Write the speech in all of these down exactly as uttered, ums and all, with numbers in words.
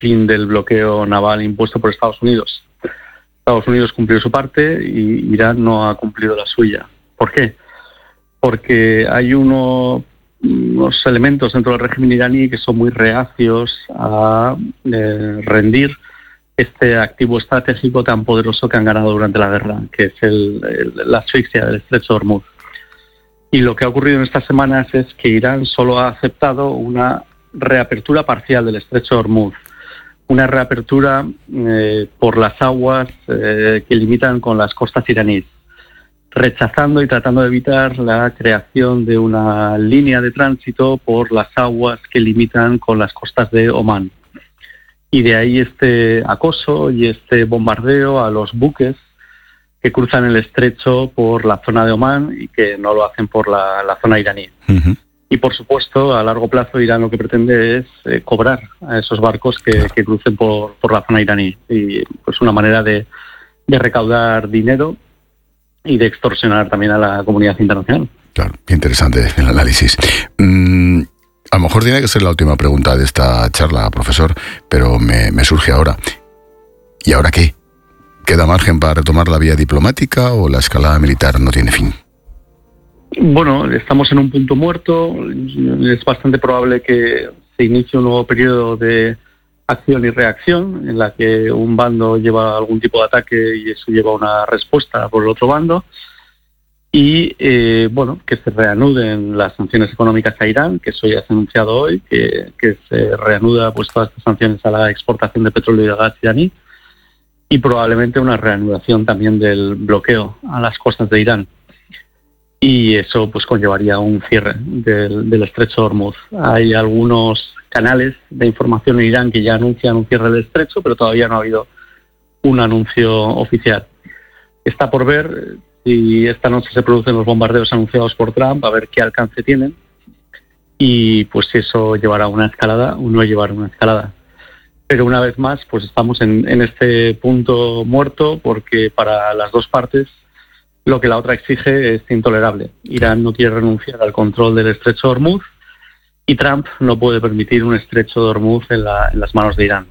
fin del bloqueo naval impuesto por Estados Unidos. Estados Unidos cumplió su parte y Irán no ha cumplido la suya. ¿Por qué? Porque hay uno, unos elementos dentro del régimen iraní que son muy reacios a eh, rendir este activo estratégico tan poderoso que han ganado durante la guerra, que es el, el, la asfixia del estrecho de Hormuz. Y lo que ha ocurrido en estas semanas es que Irán solo ha aceptado una reapertura parcial del estrecho de Hormuz, una reapertura eh, por las aguas eh, que limitan con las costas iraníes, rechazando y tratando de evitar la creación de una línea de tránsito por las aguas que limitan con las costas de Omán. Y de ahí este acoso y este bombardeo a los buques que cruzan el estrecho por la zona de Omán y que no lo hacen por la, la zona iraní. Uh-huh. Y por supuesto, a largo plazo, Irán lo que pretende es eh, cobrar a esos barcos que, claro. que crucen por, por la zona iraní. Y pues una manera de, de recaudar dinero y de extorsionar también a la comunidad internacional. Claro, qué interesante el análisis. Mm, a lo mejor tiene que ser la última pregunta de esta charla, profesor, pero me, me surge ahora. ¿Y ahora qué? ¿Queda margen para retomar la vía diplomática o la escalada militar no tiene fin? Bueno, estamos en un punto muerto. Es bastante probable que se inicie un nuevo periodo de acción y reacción en la que un bando lleva algún tipo de ataque y eso lleva una respuesta por el otro bando. Y, eh, bueno, que se reanuden las sanciones económicas a Irán, que eso ya se ha anunciado hoy, que, que se reanuda pues todas estas sanciones a la exportación de petróleo y de gas iraní, y probablemente una reanudación también del bloqueo a las costas de Irán. Y eso pues conllevaría un cierre del, del estrecho de Hormuz. Hay algunos canales de información en Irán que ya anuncian un cierre del estrecho, pero todavía no ha habido un anuncio oficial. Está por ver si esta noche se producen los bombardeos anunciados por Trump, a ver qué alcance tienen, y pues si eso llevará a una escalada o no llevará a una escalada. Pero una vez más, pues estamos en, en este punto muerto, porque para las dos partes lo que la otra exige es intolerable. Irán no quiere renunciar al control del estrecho de Hormuz y Trump no puede permitir un estrecho de Hormuz en, la, en las manos de Irán.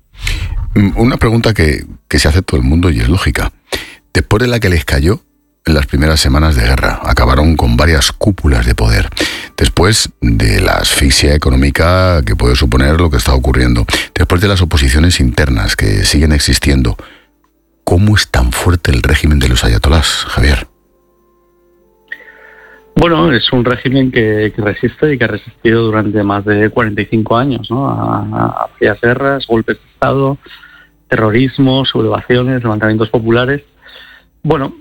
Una pregunta que, que se hace todo el mundo y es lógica. Después de la que les cayó en las primeras semanas de guerra, acabaron con varias cúpulas de poder. Después de la asfixia económica que puede suponer lo que está ocurriendo, después de las oposiciones internas que siguen existiendo, ¿cómo es tan fuerte el régimen de los ayatolás, Javier? Bueno, es un régimen que, que resiste y que ha resistido durante más de cuarenta y cinco años, ¿no? A, a frías guerras, golpes de Estado, terrorismo, sublevaciones, levantamientos populares. Bueno,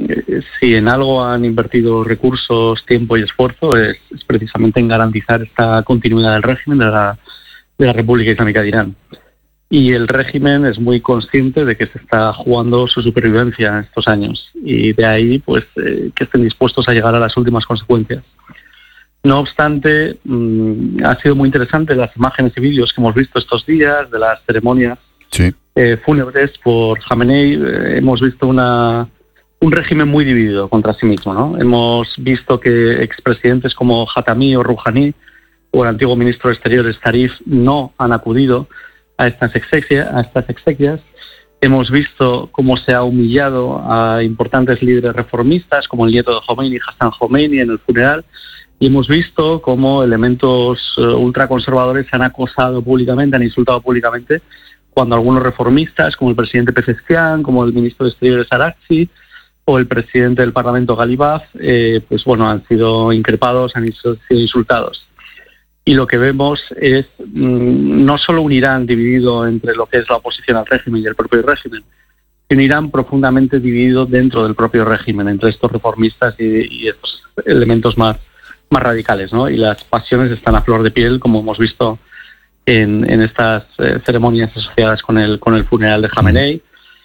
si en algo han invertido recursos, tiempo y esfuerzo es, es precisamente en garantizar esta continuidad del régimen de la, de la República Islámica de Irán. Y el régimen es muy consciente de que se está jugando su supervivencia en estos años y de ahí pues eh, que estén dispuestos a llegar a las últimas consecuencias. No obstante, mmm, ha sido muy interesante las imágenes y vídeos que hemos visto estos días de las ceremonias sí. eh, fúnebres por Jamenei. Eh, hemos visto una un régimen muy dividido contra sí mismo, ¿no? Hemos visto que expresidentes como Hatami o Rouhani o el antiguo ministro de Exteriores Zarif no han acudido a estas exequias, a estas exequias. Hemos visto cómo se ha humillado a importantes líderes reformistas como el nieto de Khomeini, Hassan Khomeini, en el funeral, y hemos visto cómo elementos uh, ultraconservadores se han acosado públicamente, han insultado públicamente, cuando algunos reformistas, como el presidente Pezeshkian, como el ministro de Exteriores Araghchi o el presidente del Parlamento Ghalibaf, eh, pues bueno, han sido increpados, han sido insultados. Y lo que vemos es mmm, no solo un Irán dividido entre lo que es la oposición al régimen y el propio régimen, sino un Irán profundamente dividido dentro del propio régimen, entre estos reformistas y, y estos elementos más, más radicales, ¿no? Y las pasiones están a flor de piel, como hemos visto en, en estas eh, ceremonias asociadas con el, con el funeral de Jamenei.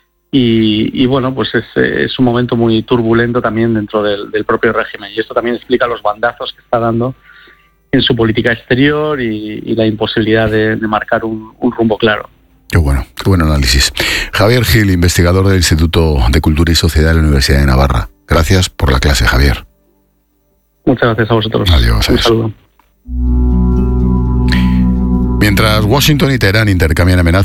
Y, y bueno, pues es, es un momento muy turbulento también dentro del, del propio régimen. Y esto también explica los bandazos que está dando en su política exterior y, y la imposibilidad de, de marcar un, un rumbo claro. Qué bueno, qué buen análisis. Javier Gil, investigador del Instituto de Cultura y Sociedad de la Universidad de Navarra. Gracias por la clase, Javier. Muchas gracias a vosotros. Adiós. Un saludo. Mientras Washington y Teherán intercambian amenazas